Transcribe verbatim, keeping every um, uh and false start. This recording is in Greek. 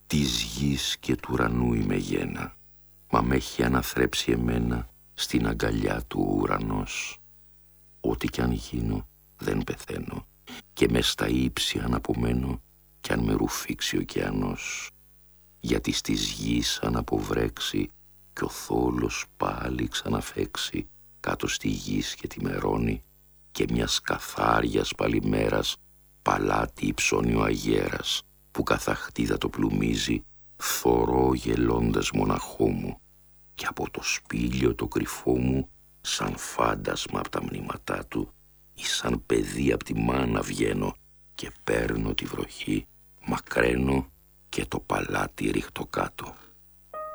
Της γης και του ουρανού είμαι γένα, μα μ' έχει αναθρέψει εμένα στην αγκαλιά του ο ουρανός. Ό,τι κι αν γίνω δεν πεθαίνω και μες στα ύψη αν απομένω κι αν με ρουφήξει ο ωκεανός. Γιατί στις γης αν αποβρέξει κι ο θόλος πάλι ξαναφέξει κάτω στη γης και τη μερώνει και μιας καθάριας παλιμέρας παλάτι υψώνει ο αγέρας που καθαχτίδα το πλουμίζει θωρώ γελώντας μοναχό μου και από το σπήλιο το κρυφό μου σαν φάντασμα απ' τα μνήματά του ή σαν παιδί απ' τη μάνα βγαίνω και παίρνω τη βροχή, μακραίνω και το παλάτι ρίχτω κάτω.